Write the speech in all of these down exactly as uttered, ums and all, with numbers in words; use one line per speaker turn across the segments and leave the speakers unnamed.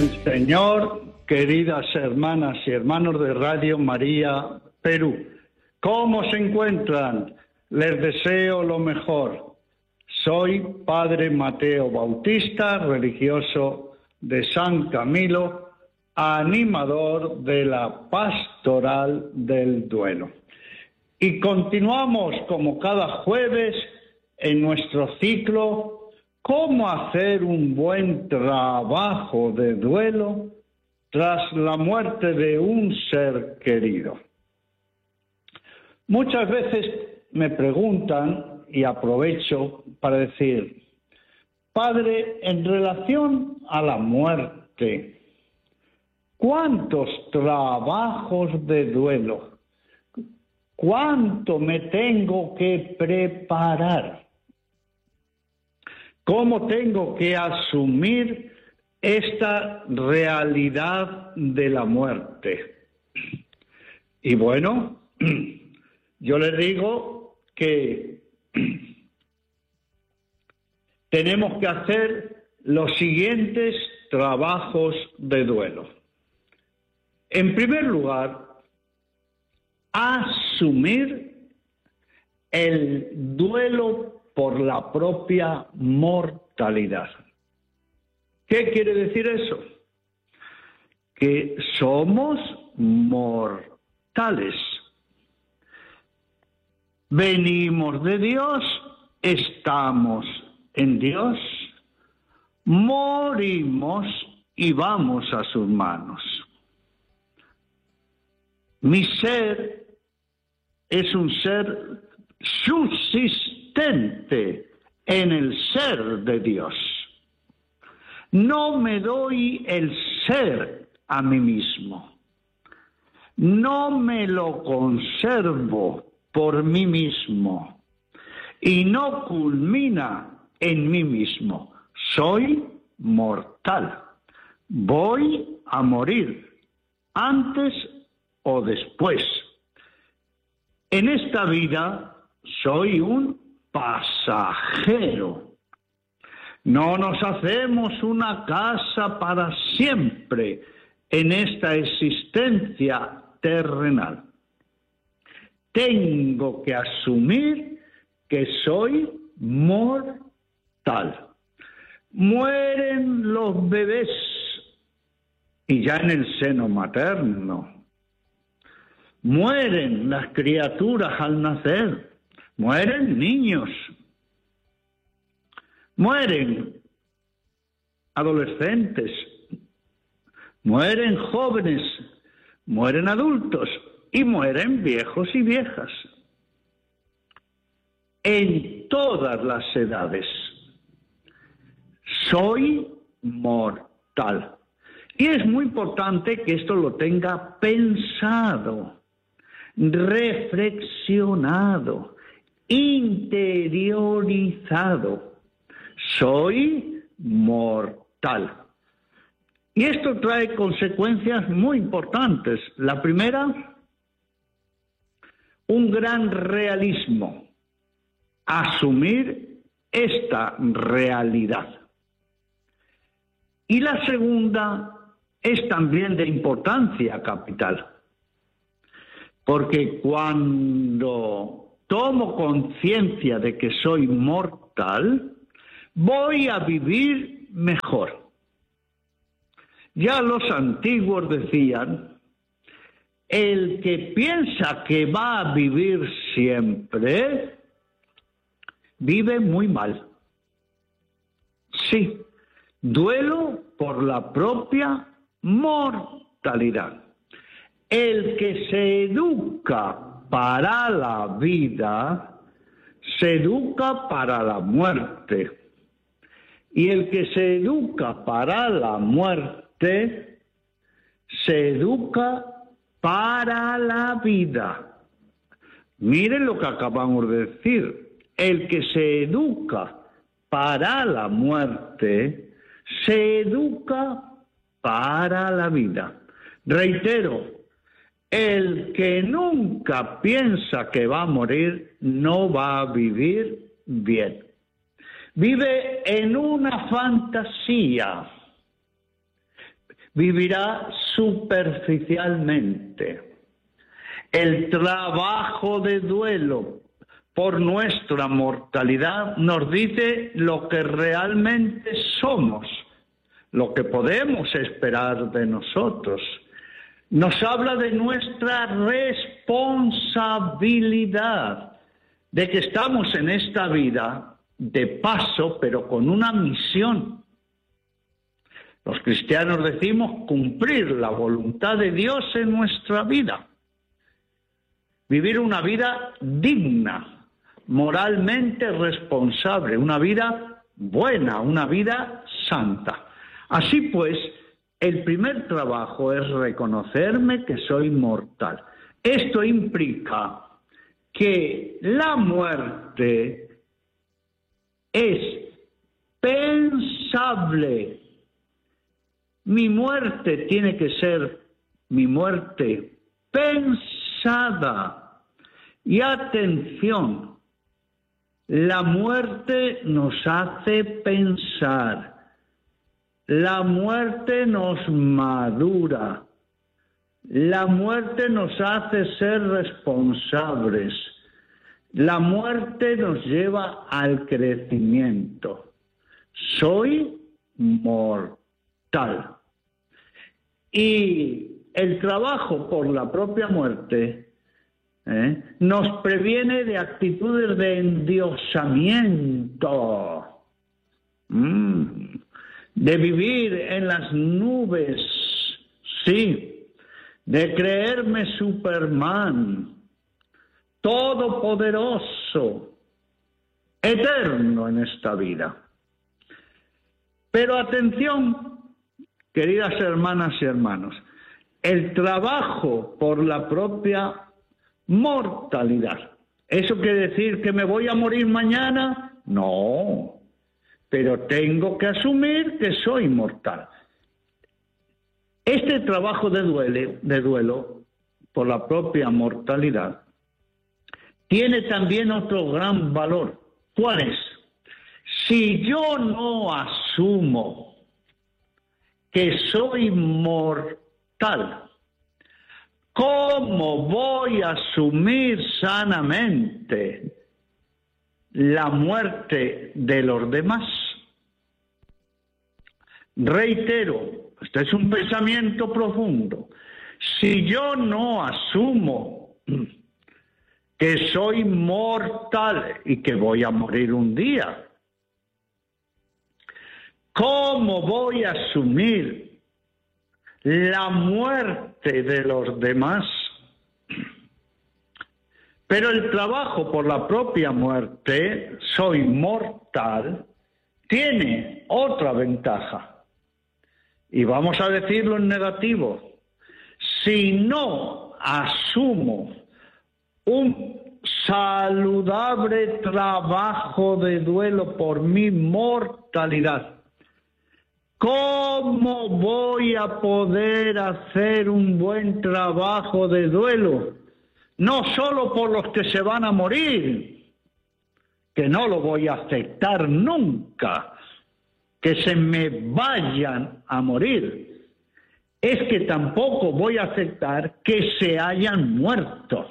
el Señor, queridas hermanas y hermanos de Radio María Perú. ¿Cómo se encuentran? Les deseo lo mejor. Soy Padre Mateo Bautista, religioso de San Camilo, animador de la Pastoral del Duelo. Y continuamos como cada jueves en nuestro ciclo ¿Cómo hacer un buen trabajo de duelo tras la muerte de un ser querido? Muchas veces me preguntan, y aprovecho para decir, Padre, en relación a la muerte, ¿cuántos trabajos de duelo? ¿Cuánto me tengo que preparar? ¿Cómo tengo que asumir esta realidad de la muerte? Y bueno, yo les digo que tenemos que hacer los siguientes trabajos de duelo. En primer lugar, asumir el duelo por la propia mortalidad. ¿Qué quiere decir eso? Que somos mortales. Venimos de Dios, estamos en Dios, morimos y vamos a sus manos. Mi ser es un ser subsistente en el ser de Dios. No me doy el ser a mí mismo. No me lo conservo por mí mismo. Y no culmina en mí mismo. Soy mortal. Voy a morir antes o después. En esta vida soy un pasajero. No nos hacemos una casa para siempre en esta existencia terrenal. Tengo que asumir que soy mortal. Mueren los bebés y ya en el seno materno. Mueren las criaturas al nacer. Mueren niños, mueren adolescentes, mueren jóvenes, mueren adultos y mueren viejos y viejas. En todas las edades soy mortal. Y es muy importante que esto lo tenga pensado, reflexionado, interiorizado. Soy mortal. Y esto trae consecuencias muy importantes. La primera, un gran realismo. Asumir esta realidad. Y la segunda es también de importancia capital. Porque cuando tomo conciencia de que soy mortal, voy a vivir mejor. Ya los antiguos decían, el que piensa que va a vivir siempre, vive muy mal. Sí, duelo por la propia mortalidad. El que se educa para la vida, se educa para la muerte. Y el que se educa para la muerte, se educa para la vida. Miren lo que acabamos de decir. El que se educa para la muerte, se educa para la vida. Reitero, el que nunca piensa que va a morir no va a vivir bien. Vive en una fantasía. vivirá superficialmente. El trabajo de duelo por nuestra mortalidad nos dice lo que realmente somos, lo que podemos esperar de nosotros. Nos habla de nuestra responsabilidad, de que estamos en esta vida de paso, pero con una misión. Los cristianos decimos cumplir la voluntad de Dios en nuestra vida. Vivir una vida digna, moralmente responsable, una vida buena, una vida santa. Así pues, el primer trabajo es reconocerme que soy mortal. Esto implica que la muerte es pensable. Mi muerte tiene que ser mi muerte pensada. Y atención, la muerte nos hace pensar, la muerte nos madura, la muerte nos hace ser responsables, la muerte nos lleva al crecimiento. Soy mortal. Y el trabajo por la propia muerte ¿eh? nos previene de actitudes de endiosamiento, mm, de vivir en las nubes, sí, de creerme Superman, todopoderoso, eterno en esta vida. Pero atención, queridas hermanas y hermanos, el trabajo por la propia mortalidad. ¿Eso quiere decir que me voy a morir mañana? No, pero tengo que asumir que soy mortal. Este trabajo de, duele, de duelo por la propia mortalidad tiene también otro gran valor. ¿Cuál es? Si yo no asumo que soy mortal, ¿cómo voy a asumir sanamente la muerte de los demás? Reitero, este es un pensamiento profundo. Si yo no asumo que soy mortal y que voy a morir un día, ¿cómo voy a asumir la muerte de los demás? Pero el trabajo por la propia muerte, soy mortal, tiene otra ventaja. Y vamos a decirlo en negativo. Si no asumo un saludable trabajo de duelo por mi mortalidad, ¿cómo voy a poder hacer un buen trabajo de duelo? No solo por los que se van a morir, que no lo voy a aceptar nunca, que se me vayan a morir. Es que tampoco voy a aceptar que se hayan muerto.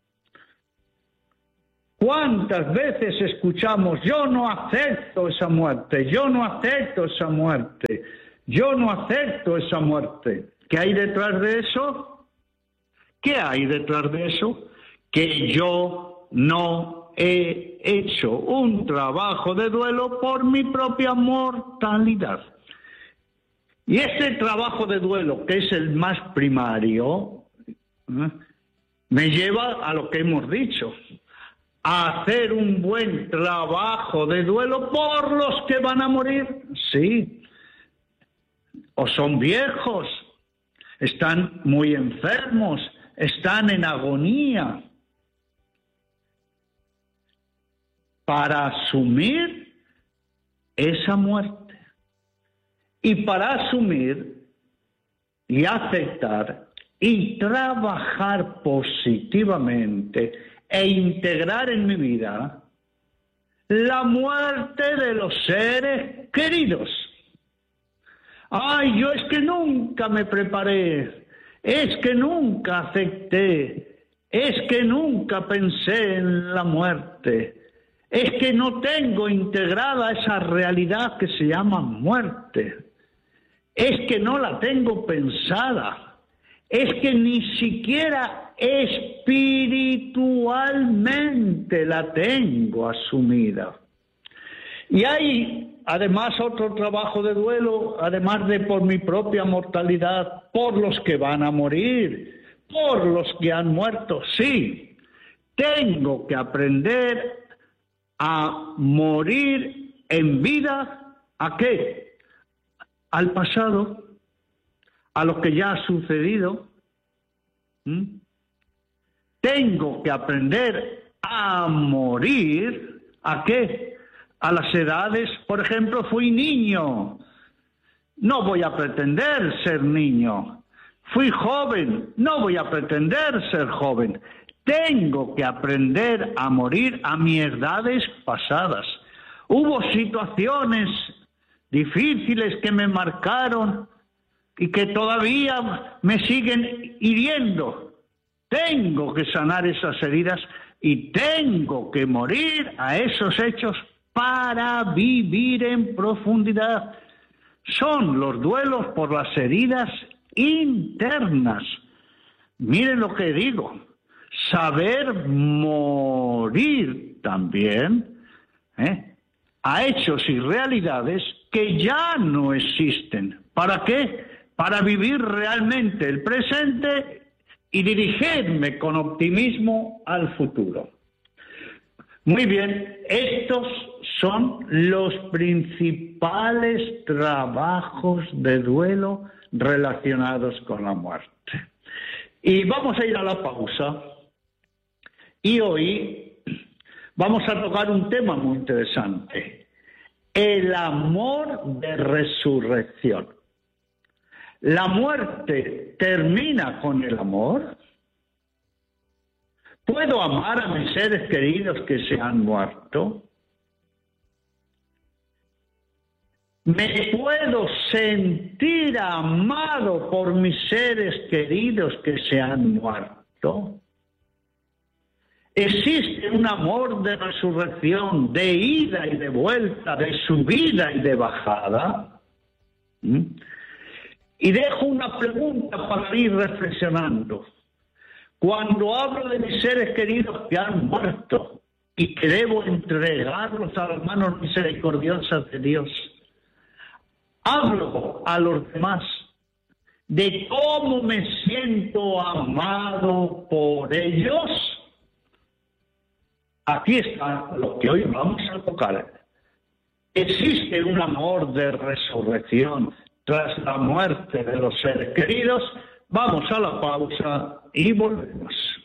¿Cuántas veces escuchamos, yo no acepto esa muerte, yo no acepto esa muerte, yo no acepto esa muerte? ¿Qué hay detrás de eso? ¿Qué hay detrás de eso? Que yo no he hecho un trabajo de duelo por mi propia mortalidad. Y ese trabajo de duelo, que es el más primario, ¿eh? me lleva a lo que hemos dicho, a hacer un buen trabajo de duelo por los que van a morir. Sí, o son viejos, están muy enfermos, están en agonía. Para asumir esa muerte y para asumir y aceptar y trabajar positivamente e integrar en mi vida la muerte de los seres queridos. Ay, yo es que nunca me preparé, es que nunca acepté, es que nunca pensé en la muerte, es que no tengo integrada esa realidad que se llama muerte, es que no la tengo pensada, es que ni siquiera espiritualmente la tengo asumida. Y hay además otro trabajo de duelo, además de por mi propia mortalidad, por los que van a morir, por los que han muerto. Sí, tengo que aprender a morir en vida. ¿A qué? Al pasado, a lo que ya ha sucedido. ¿Mm? Tengo que aprender a morir. ¿A qué? A las edades, por ejemplo, fui niño. No voy a pretender ser niño. Fui joven. No voy a pretender ser joven. Tengo que aprender a morir a mis edades pasadas. Hubo situaciones difíciles que me marcaron y que todavía me siguen hiriendo. Tengo que sanar esas heridas y tengo que morir a esos hechos para vivir en profundidad. Son los duelos por las heridas internas. Miren lo que digo. Saber morir también ¿eh? a hechos y realidades que ya no existen. ¿Para qué? Para vivir realmente el presente y dirigirme con optimismo al futuro. Muy bien, estos son los principales trabajos de duelo relacionados con la muerte. Y vamos a ir a la pausa. Y hoy vamos a tocar un tema muy interesante. El amor de resurrección. ¿La muerte termina con el amor? ¿Puedo amar a mis seres queridos que se han muerto? ¿Me puedo sentir amado por mis seres queridos que se han muerto? ¿Existe un amor de resurrección, de ida y de vuelta, de subida y de bajada? ¿Mm? Y dejo una pregunta para ir reflexionando. Cuando hablo de mis seres queridos que han muerto y que debo entregarlos a las manos misericordiosas de Dios, hablo a los demás de cómo me siento amado por ellos. Aquí está lo que hoy vamos a tocar. ¿Existe un amor de resurrección tras la muerte de los seres queridos? Vamos a la pausa y volvemos.